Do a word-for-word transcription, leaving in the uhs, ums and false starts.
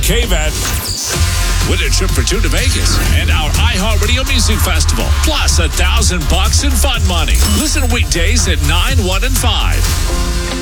K-Bet. Win a trip for two to Vegas and our iHeartRadio Music Festival. Plus a thousand bucks in fun money. Listen weekdays at nine, one, and five.